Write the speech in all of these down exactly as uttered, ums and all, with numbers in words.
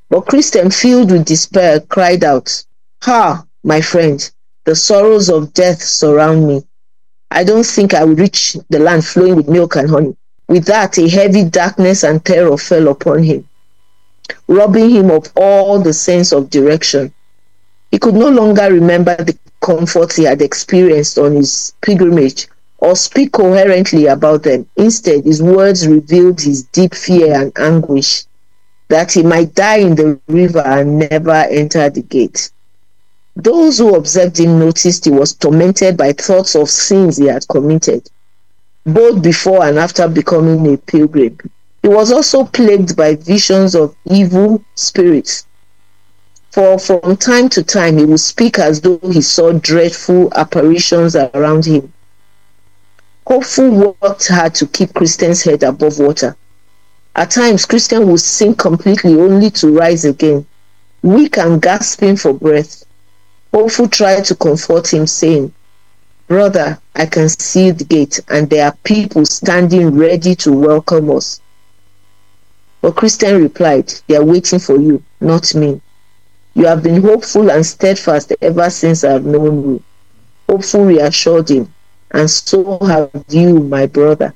But Christian, filled with despair, cried out, "Ha, my friend, the sorrows of death surround me. I don't think I will reach the land flowing with milk and honey." With that, a heavy darkness and terror fell upon him, robbing him of all the sense of direction. He could no longer remember the comforts he had experienced on his pilgrimage or speak coherently about them. Instead, his words revealed his deep fear and anguish that he might die in the river and never enter the gate. Those who observed him noticed he was tormented by thoughts of sins he had committed, both before and after becoming a pilgrim. He was also plagued by visions of evil spirits, for from time to time he would speak as though he saw dreadful apparitions around him. Hopeful worked hard to keep Christian's head above water. At times, Christian would sink completely only to rise again, weak and gasping for breath. Hopeful tried to comfort him, saying, "Brother, I can see the gate, and there are people standing ready to welcome us." But Christian replied, "They are waiting for you, not me. You have been hopeful and steadfast ever since I have known you." Hopeful reassured him, "And so have you, my brother."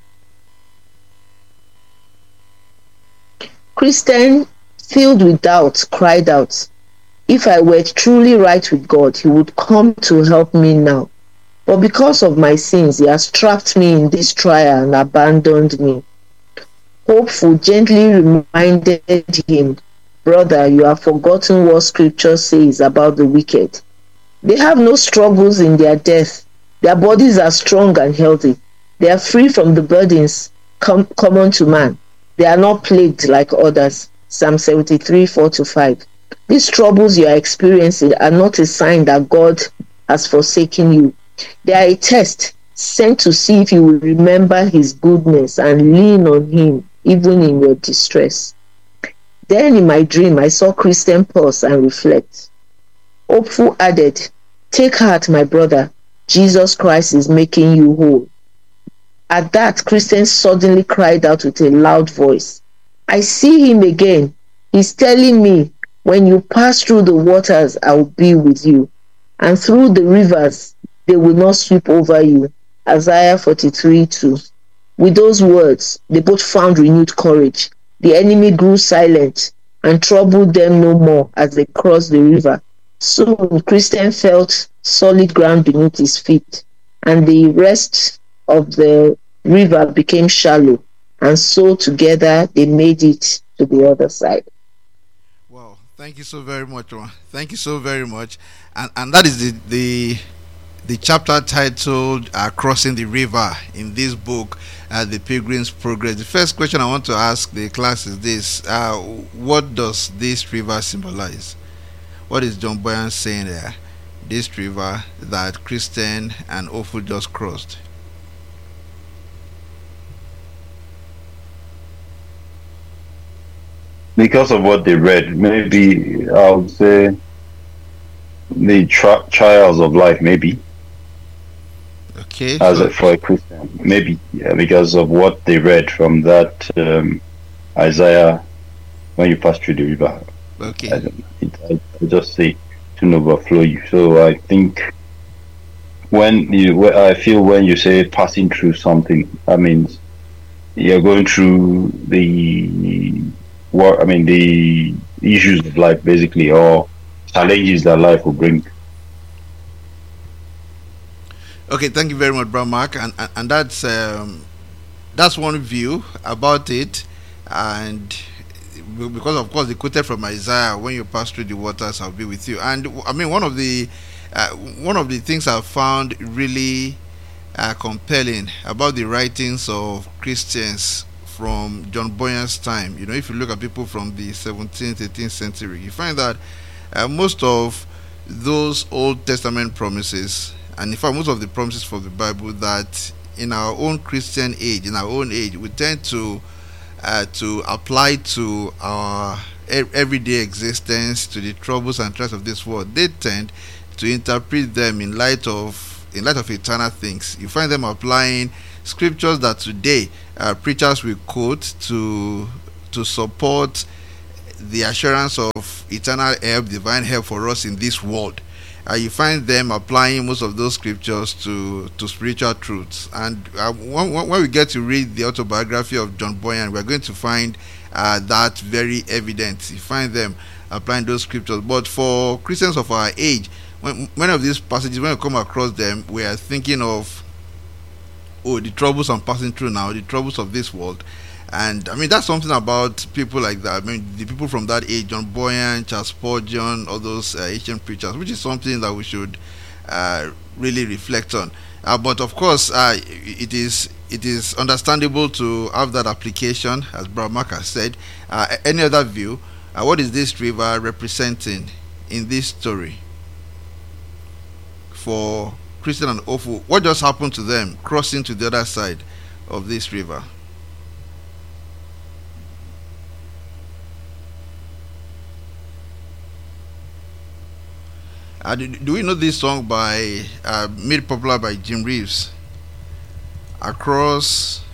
Christian, filled with doubt, cried out, "If I were truly right with God, he would come to help me now. But because of my sins, he has trapped me in this trial and abandoned me." Hopeful gently reminded him, "Brother, you have forgotten what scripture says about the wicked. They have no struggles in their death. Their bodies are strong and healthy. They are free from the burdens com- common to man. They are not plagued like others." Psalm seventy-three, four to five. These troubles you are experiencing are not a sign that God has forsaken you. They are a test sent to see if you will remember his goodness and lean on him even in your distress. Then in my dream, I saw Christian pause and reflect. Hopeful added, "Take heart, my brother. Jesus Christ is making you whole." At that, Christian suddenly cried out with a loud voice, "I see him again. He's telling me, when you pass through the waters, I will be with you. And through the rivers, they will not sweep over you." Isaiah forty-three, two. With those words, they both found renewed courage. The enemy grew silent and troubled them no more as they crossed the river. Soon, Christian felt solid ground beneath his feet, and the rest of the river became shallow, and so together they made it to the other side. Wow, thank you so very much, Ron. Thank you so very much. And and that is the the the chapter titled uh, "Crossing the River" in this book, uh, "The Pilgrim's Progress." The first question I want to ask the class is this: uh, What does this river symbolize? What is John Boyan saying there? This river that Christian and Hopeful just crossed. Because of what they read, maybe I would say the tri- trials of life, maybe. Okay. As So, a, for a Christian, maybe, yeah, because of what they read from that um, Isaiah, when you pass through the river. I okay. don't it, I, I just say to not overflow you. So I think when you, wh- I feel when you say passing through something, that means you're going through the what I mean the issues of life, basically, or challenges that life will bring. Okay. Thank you very much, Brown Mark. And and, and that's um, that's one view about it. And because of course they quoted from Isaiah, "When you pass through the waters, I'll be with you." And I mean, one of the uh, one of the things I found really uh, compelling about the writings of Christians from John Bunyan's time, you know, if you look at people from the seventeenth, eighteenth century, you find that uh, most of those Old Testament promises, and in fact most of the promises for the Bible, that in our own Christian age, in our own age, we tend to uh, to apply to our e- everyday existence, to the troubles and trials of this world. They tend to interpret them in light of in light of eternal things. You find them applying scriptures that today uh, preachers will quote to to support the assurance of eternal help, divine help for us in this world. Uh, you find them applying most of those scriptures to, to spiritual truths. And uh, when, when we get to read the autobiography of John Bunyan, we're going to find uh, that very evident. You find them applying those scriptures. But for Christians of our age, when many of these passages, when we come across them, we are thinking of, oh, the troubles I'm passing through now, the troubles of this world. And I mean, that's something about people like that. I mean, the people from that age, John Bunyan, Charles Spurgeon, all those uh, ancient preachers, which is something that we should uh, really reflect on. Uh, but of course, uh, it is it is understandable to have that application, as Brother Mark has said. Uh, any other view? Uh, what is this river representing in this story for Christian and Ofu? What just happened to them crossing to the other side of this river? Uh, do, do we know this song by uh, made popular by Jim Reeves? Across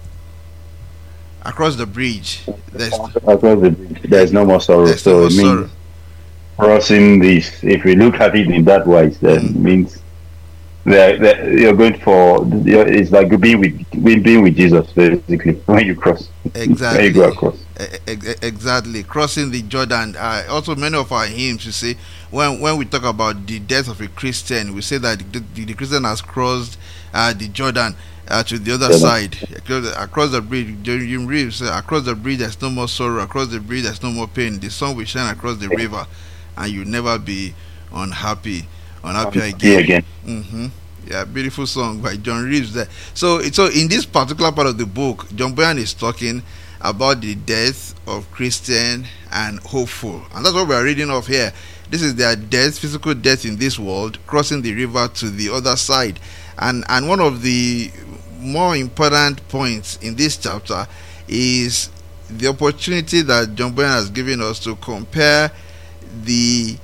across the bridge. There's, across the bridge. There's no more sorrow. There's So no more it means sorrow. crossing this. If we look at it in that wise, then Mm. it means that that you're going for. You're, it's like being with being with Jesus, basically. When you cross, Exactly. when you go across. E- e- exactly, crossing the Jordan. Uh, also, many of our hymns, you see, when when we talk about the death of a Christian, we say that the, the, the Christian has crossed uh, the Jordan uh, to the other Jordan. side, across, across the bridge. Jim Reeves, uh, across the bridge, there's no more sorrow. Across the bridge, there's no more pain. The sun will shine across the river, and you'll never be unhappy, unhappy Yeah, again. again. Mm-hmm. Yeah, beautiful song by John Reeves there. So, so in this particular part of the book, John Bunyan is talking about the death of Christian and hopeful, and that's what we are reading of here. This is their death, physical death in this world, crossing the river to the other side. And and one of the more important points in this chapter is the opportunity that John Bunyan has given us to compare the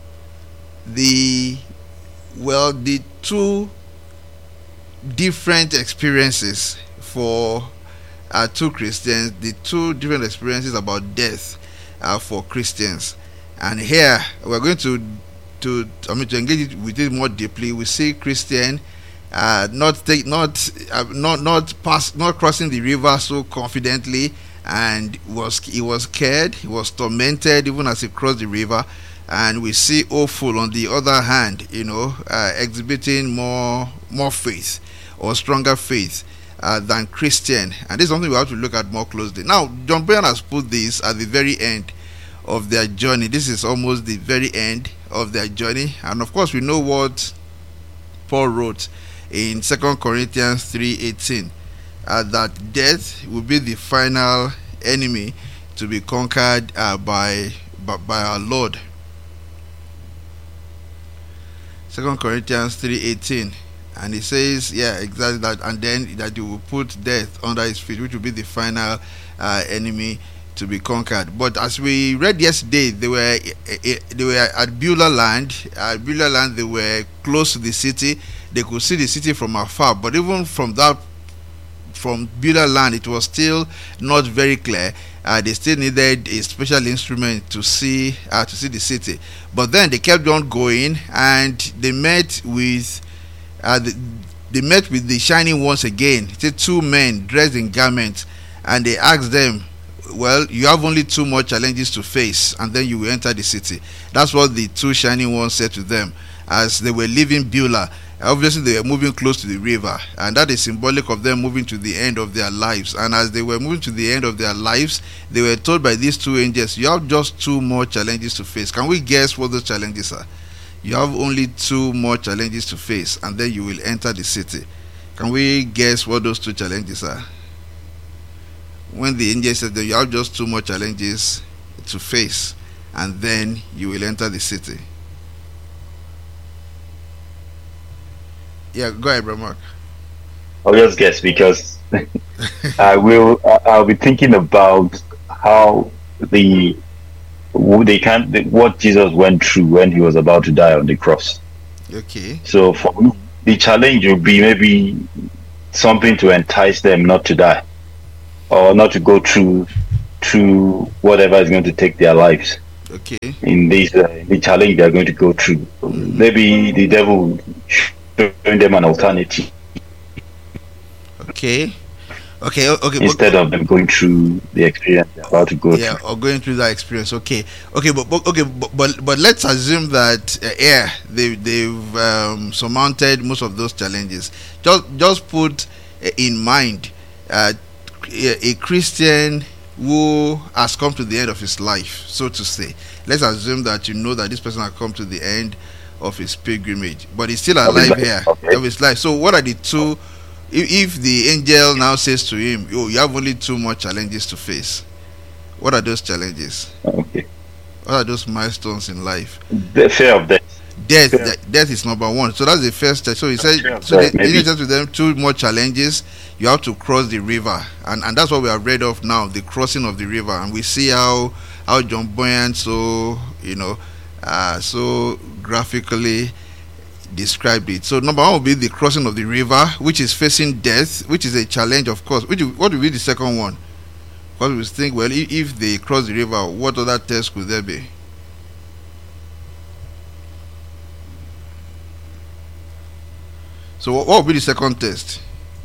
the well the two different experiences for uh, two Christians, the two different experiences about death uh, for Christians. And here we're going to to I mean to engage it with it more deeply. We see Christian uh, not take not uh, not not pass not crossing the river so confidently, and was he was scared, he was tormented even as he crossed the river. And we see Hopeful on the other hand, you know, uh, exhibiting more more faith or stronger faith uh, than Christian. And this is something we have to look at more closely. Now, John Bunyan has put this at the very end of their journey. This is almost the very end of their journey. And of course, we know what Paul wrote in Second Corinthians three eighteen, uh, that death will be the final enemy to be conquered uh, by, by by our Lord. Second Corinthians three eighteen, and he says, yeah, exactly that, and then that you will put death under his feet, which will be the final uh, enemy to be conquered. But as we read yesterday, they were they were at Beulah land. At Beulah land, they were close to the city. They could see the city from afar, but even from that, from Beulah land, it was still not very clear. Uh, they still needed a special instrument to see uh, to see the city. But then they kept on going, and they met with uh, the, they met with the Shining Ones again. It's two men dressed in garments, and they asked them, well, you have only two more challenges to face, and then you will enter the city. That's what the two Shining Ones said to them as they were leaving Beulah. Obviously, they were moving close to the river, and that is symbolic of them moving to the end of their lives. And as they were moving to the end of their lives, they were told by these two angels, you have just two more challenges to face. Can we guess what those challenges are? You have only two more challenges to face, and then you will enter the city. Can we guess what those two challenges are? When the angel said that you have just two more challenges to face, and then you will enter the city. Yeah, go ahead, Brother Mark. I'll just guess because I will. I- I'll be thinking about how the they can't what Jesus went through when he was about to die on the cross. Okay. So for me, the challenge will be maybe something to entice them not to die, or not to go through through whatever is going to take their lives. Okay. In this uh, the challenge they are going to go through. Mm-hmm. Maybe the devil showing them an alternative. Okay. Okay, okay. Instead but, of them going through the experience they're about to go yeah, through. or going through that experience. Okay, okay, but, but okay, but, but but let's assume that uh, yeah, they they've um, surmounted most of those challenges. Just just put uh, in mind uh, a, a Christian who has come to the end of his life, so to say. Let's assume that you know that this person has come to the end of his pilgrimage, but he's still alive here okay. of his life. So what are the two? If, if the angel now says to him, "Oh, you have only two more challenges to face," what are those challenges? Okay. What are those milestones in life? The fear of death. Death, de- death is number one. So that's the first step. So he said, so the angel says to them, two more challenges. You have to cross the river, and and that's what we have read of now, the crossing of the river, and we see how how John Bunyan so you know uh, so graphically described it. So number one will be the crossing of the river, which is facing death, which is a challenge, of course. Which what will be the second one? Because we think, well, if, if they cross the river, what other test could there be? So what, what will be the second test?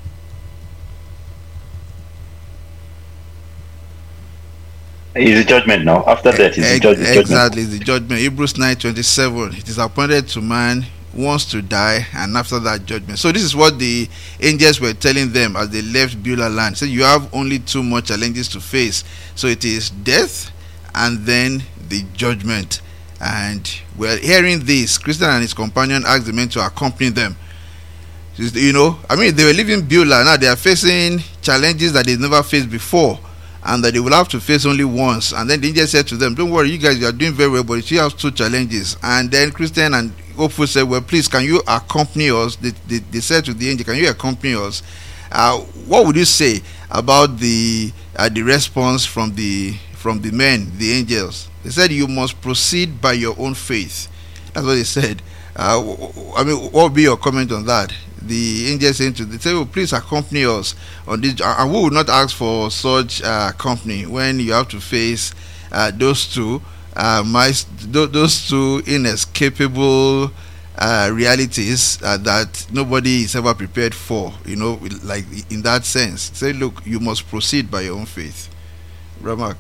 Is the judgment now? After that, is the judgment. Exactly, it's the judgment. Hebrews nine twenty-seven. It is appointed to man wants to die, and after that judgment. So this is what the angels were telling them as they left Beulah land. So you have only two more challenges to face. So it is death and then the judgment. And we're hearing this. Christian and his companion asked the men to accompany them. You know, I mean, they were leaving Beulah. Now they are facing challenges that they never faced before, and that they will have to face only once. And then the angel said to them, "Don't worry, you guys, you are doing very well, but you still have two challenges." And then Christian and Hopeful said, "Well, please, can you accompany us?" They, they, they said to the angel, "Can you accompany us?" Uh, what would you say about the uh, the response from the from the men, the angels? They said, "You must proceed by your own faith." That's what they said. Uh, I mean, what would be your comment on that? The angels saying to they say, "Oh, please accompany us on this," and we would not ask for such uh, company when you have to face uh, those two. Uh, my, those two inescapable uh, realities uh, that nobody is ever prepared for, you know, like in that sense. Say, look, you must proceed by your own faith. Ramak.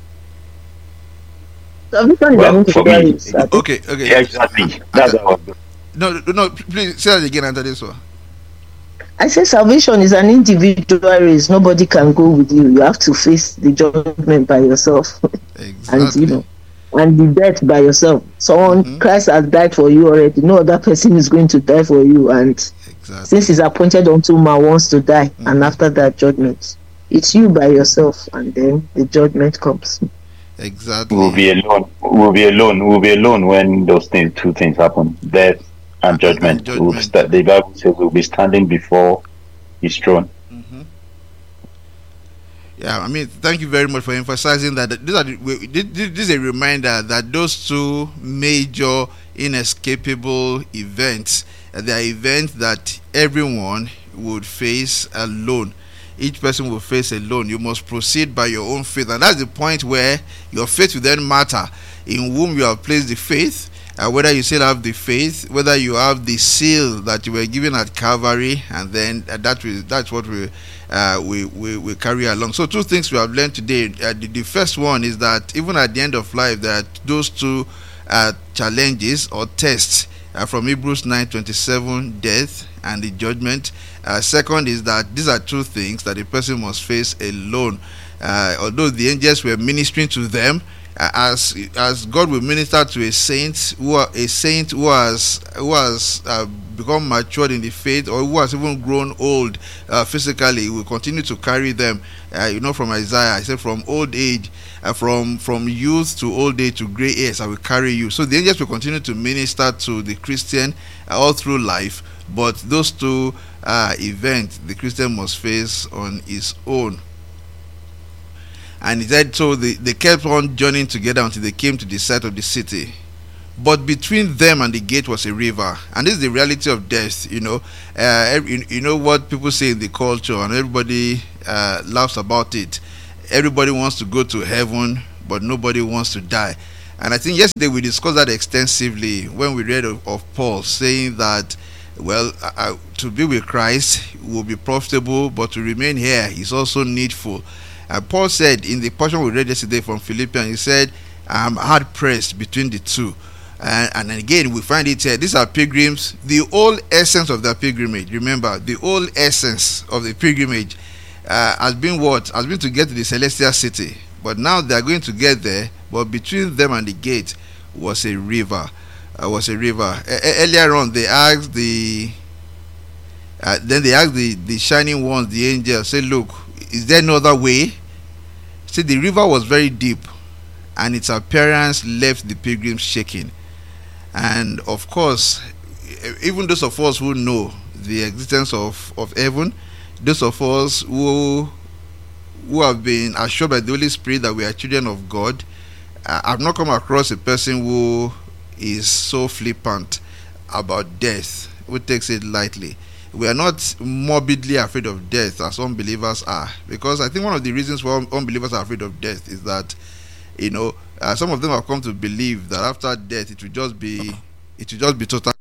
Well, for me, okay, okay. Yeah, exactly. That's how no, no, please say that again under this one. I say salvation is an individual race. Nobody can go with you. You have to face the judgment by yourself. Exactly. And you know, and the death by yourself. Someone, mm-hmm. Christ has died for you already. No other person is going to die for you. And exactly. Since he's appointed unto man wants to die, mm-hmm. and after that judgment, it's you by yourself, and then the judgment comes. Exactly. We'll be alone. We'll be alone. We'll be alone when those things, two things happen: death and judgment. And judgment. We'll st- the Bible says we'll be standing before His throne. Mm-hmm. Yeah, I mean, thank you very much for emphasizing that. This, are, this is a reminder that those two major inescapable events, they are events that everyone would face alone. Each person will face alone. You must proceed by your own faith, and that's the point where your faith will then matter. In whom you have placed the faith, uh, whether you still have the faith, whether you have the seal that you were given at Calvary, and then uh, that will, that's what we, uh, we we we carry along. So two things we have learned today. Uh, the, the first one is that even at the end of life, there are those two uh, challenges or tests uh, from Hebrews nine twenty-seven, death and the judgment. Uh, second is that these are two things that a person must face alone. Uh, although the angels were ministering to them, uh, as as God will minister to a saint who are, a saint who has who has uh, become matured in the faith, or who has even grown old uh, physically, will continue to carry them. Uh, you know, from Isaiah, I said, from old age, uh, from from youth to old age to gray hairs, I will carry you. So the angels will continue to minister to the Christian uh, all through life. But those two uh, events the Christian must face on his own. And he said, so they, they kept on journeying together until they came to the side of the city. But between them and the gate was a river. And this is the reality of death, you know. Uh, you, you know what people say in the culture, and everybody uh, laughs about it. everybody wants to go to heaven, but nobody wants to die. And I think yesterday we discussed that extensively when we read of, of Paul saying that, well, uh, to be with Christ will be profitable, but to remain here is also needful. And Paul said in the portion we read yesterday from Philippians, he said, I'm hard pressed between the two. And, and again, we find it here. These are pilgrims. The whole essence of their pilgrimage, remember, the whole essence of the pilgrimage uh, has been what? Has been to get to the celestial city. But now they are going to get there, but between them and the gate was a river. Uh, was a river. E- earlier on, they asked the, uh, then they asked the, the shining ones, the angels, say, look, is there no other way? See, the river was very deep, and its appearance left the pilgrims shaking. And of course, even those of us who know the existence of, of heaven, those of us who who have been assured by the Holy Spirit that we are children of God, uh, I've not come across a person who is so flippant about death, who takes it lightly. We are not morbidly afraid of death as unbelievers are, because I think one of the reasons why unbelievers are afraid of death is that, you know, uh, some of them have come to believe that after death it will just be it will just be total